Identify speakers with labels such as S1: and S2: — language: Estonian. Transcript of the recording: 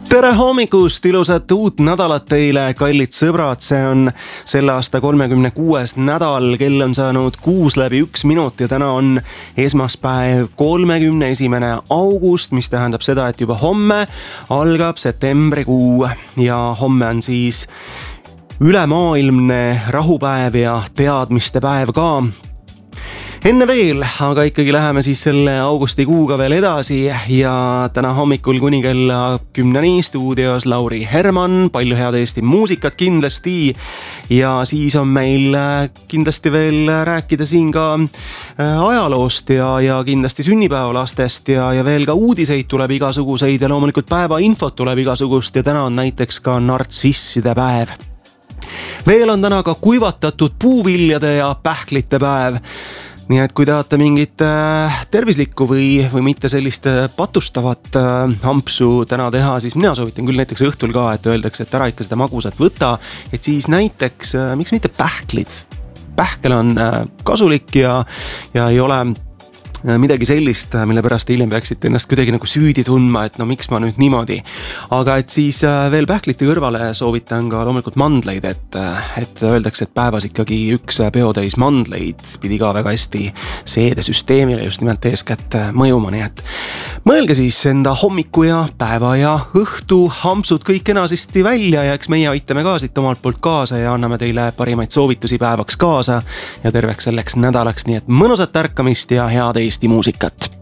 S1: Tere hommikust, ilusat uut nädalat teile, kallid sõbrad, see on selle aasta 36. nädal, kell on saanud 6:01 ja täna on esmaspäev 31. august, mis tähendab seda, et juba homme algab septembrikuu ja homme on siis ülemaailmne rahupäev ja teadmiste päev ka. Enne veel, aga ikkagi läheme siis selle augustikuuga veel edasi ja täna hommikul kuni kella 10 stuudios Lauri Herman, palju head Eesti muusikat kindlasti ja siis on meil kindlasti veel rääkida siin ka ajaloost ja kindlasti sünnipäevalastest ja veel ka uudiseid tuleb igasuguseid ja loomulikult päevainfot tuleb igasugust ja täna on näiteks ka nartsisside päev. Veel on täna ka kuivatatud puuviljade ja pähklite päev. Nii et kui tahate mingit tervislikku või mitte sellist patustavat hampsu täna teha, siis mina soovitan küll näiteks õhtul ka, et öeldakse, et ära ikka seda magusat võta, et siis näiteks, miks mitte pähklid. Pähkel on kasulik ja ei ole midagi sellist, mille pärast hiljem peaksite ennast kuidagi nagu süüdi tundma, et no miks ma nüüd niimoodi. Aga et siis veel pähklite kõrvale soovitan ka loomulikult mandleid, et öeldakse, et päevas ikkagi üks peotäis mandleid pidi ka väga hästi seedesüsteemile just nimelt eeskätt mõjuma, nii et mõelge siis enda hommiku ja päeva ja õhtu hampsud kõik kenasisti välja ja eks meie aitame ka siit omalt poolt kaasa ja anname teile parimaid soovitusi päevaks kaasa ja terveks selleks nädalaks, nii et mõnusat ärkamist ja head Eesti muusikat.